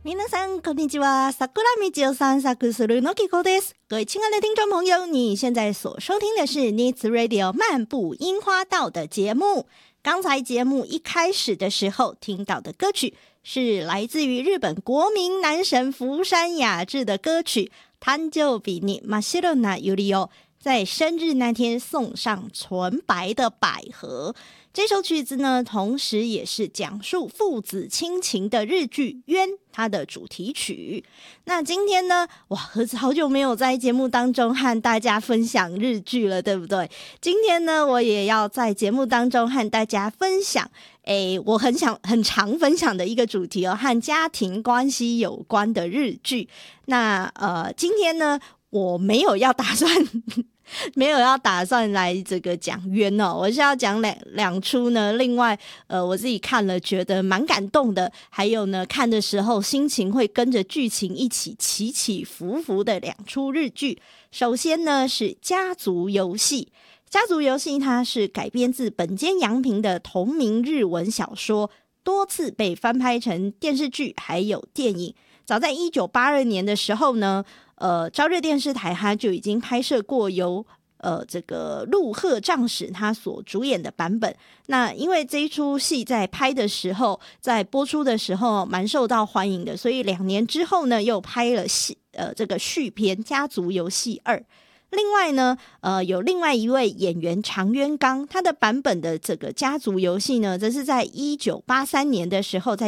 皆さんこんにちは。桜道散策するのきこです。各位亲爱的听众朋友，你现在所收听的是 Nids Radio 漫步樱花道的节目。刚才节目一开始的时候听到的歌曲是来自于日本国民男神福山雅治的歌曲誕生日に真っ白なユリを，在生日那天送上纯白的百合。这首曲子呢，同时也是讲述父子亲情的日剧《冤》它的主题曲。那今天呢，哇，盒子好久没有在节目当中和大家分享日剧了，对不对？今天呢，我也要在节目当中和大家分享我很常分享的一个主题哦，和家庭关系有关的日剧。那今天呢，我没有要打算来这个讲冤哦，我是要讲两出呢。另外我自己看了觉得蛮感动的，还有呢看的时候心情会跟着剧情一起起起伏伏的两出日剧。首先呢是家族游戏。家族游戏它是改编自本间洋平的同名日文小说，多次被翻拍成电视剧还有电影。早在1982年的时候呢，朝日电视台它就已经拍摄过由这个陆鹤丈史他所主演的版本。那因为这一出戏在拍的时候，在播出的时候蛮受到欢迎的，所以2年之后呢又拍了这个续篇《家族游戏2》。另外呢有另外一位演员长渊刚，他的版本的这个家族游戏呢，则是在1983年的时候在